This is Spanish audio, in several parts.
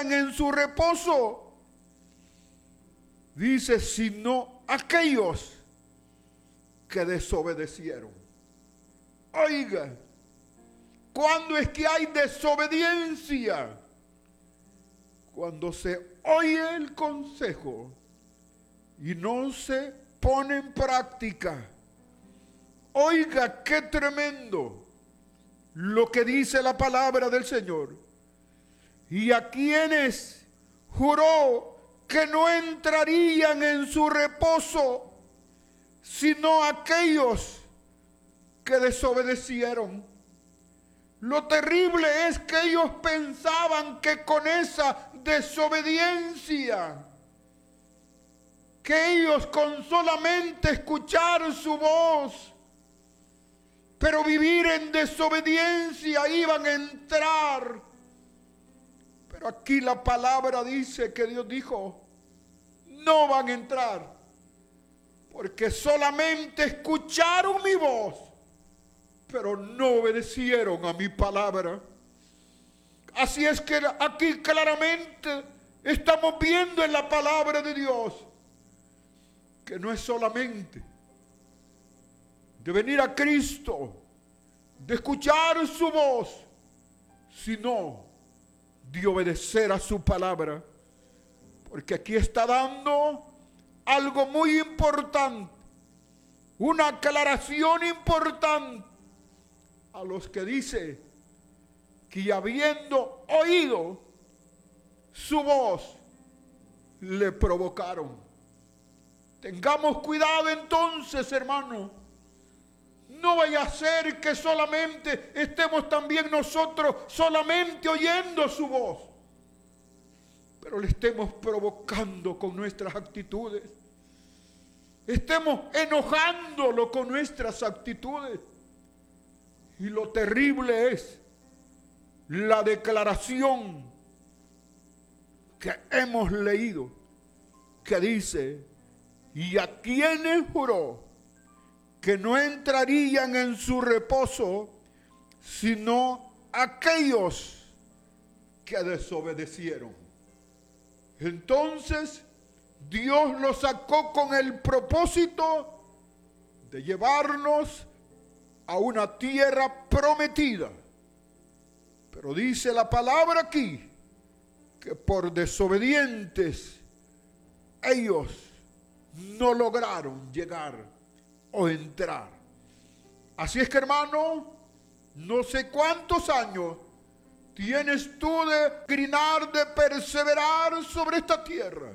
entrarían en su reposo. Dice, sino aquellos que desobedecieron. Oiga, ¿cuándo es que hay desobediencia? Cuando se oye el consejo y no se pone en práctica. Oiga, qué tremendo lo que dice la palabra del Señor. Y a quienes juró que no entrarían en su reposo, sino aquellos que desobedecieron. Lo terrible es que ellos pensaban que con esa desobediencia, que ellos con solamente escuchar su voz, pero vivir en desobediencia, iban a entrar. Pero aquí la palabra dice que Dios dijo, no van a entrar, porque solamente escucharon mi voz, pero no obedecieron a mi palabra. Así es que aquí claramente estamos viendo en la palabra de Dios que no es solamente de venir a Cristo, de escuchar su voz, sino de obedecer a su palabra. Porque aquí está dando algo muy importante, una aclaración importante a los que dice que habiendo oído su voz, le provocaron. Tengamos cuidado entonces, hermano. No vaya a ser que solamente estemos también nosotros solamente oyendo su voz, pero le estemos provocando con nuestras actitudes. Estemos enojándolo con nuestras actitudes. Y lo terrible es la declaración que hemos leído, que dice, y a quienes juró que no entrarían en su reposo, sino aquellos que desobedecieron. Entonces, Dios los sacó con el propósito de llevarnos a una tierra prometida. Pero dice la palabra aquí, que por desobedientes, ellos no lograron llegar o entrar. Así es que, hermano, no sé cuántos años tienes tú de grinar, de perseverar sobre esta tierra.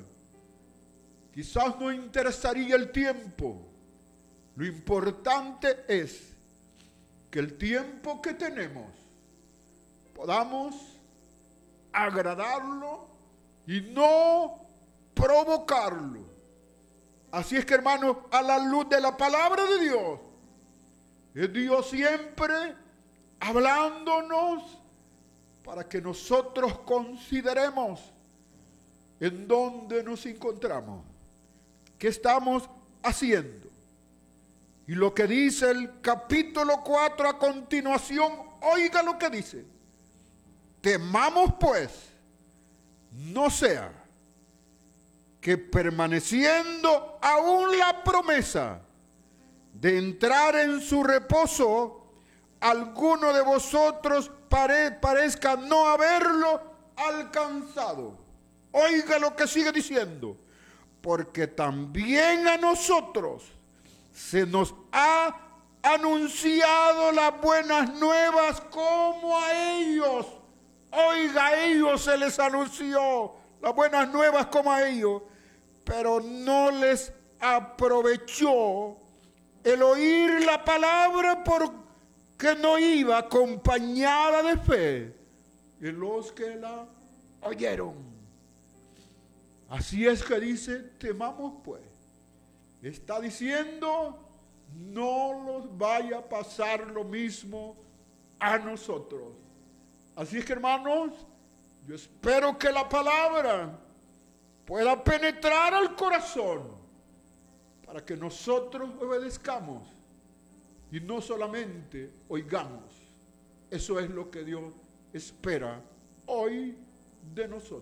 Quizás no interesaría el tiempo. Lo importante es que el tiempo que tenemos podamos agradarlo y no provocarlo. Así es que, hermanos, a la luz de la palabra de Dios, es Dios siempre hablándonos para que nosotros consideremos en dónde nos encontramos, qué estamos haciendo. Y lo que dice el capítulo 4 a continuación, oiga lo que dice. Temamos pues, no sea que permaneciendo aún la promesa de entrar en su reposo, alguno de vosotros parezca no haberlo alcanzado. Oiga lo que sigue diciendo. Porque también a nosotros se nos ha anunciado las buenas nuevas como a ellos. Oiga, a ellos se les anunció las buenas nuevas como a ellos, pero no les aprovechó el oír la palabra porque no iba acompañada de fe en los que la oyeron. Así es que dice, temamos pues. Está diciendo, no nos vaya a pasar lo mismo a nosotros. Así es que, hermanos, yo espero que la palabra pueda penetrar al corazón para que nosotros obedezcamos y no solamente oigamos. Eso es lo que Dios espera hoy de nosotros.